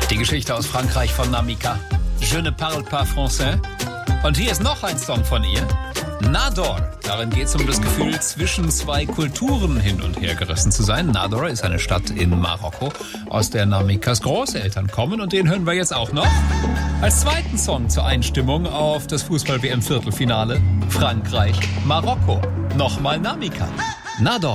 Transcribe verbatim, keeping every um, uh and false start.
Die Geschichte aus Frankreich von Namika. Je ne parle pas français. Und hier ist noch ein Song von ihr. Nador. Darin geht es um das Gefühl, zwischen zwei Kulturen hin und her gerissen zu sein. Nador ist eine Stadt in Marokko, aus der Namikas Großeltern kommen. Und den hören wir jetzt auch noch als zweiten Song zur Einstimmung auf das Fußball-W M-Viertelfinale. Frankreich, Marokko. Nochmal Namika. Nador.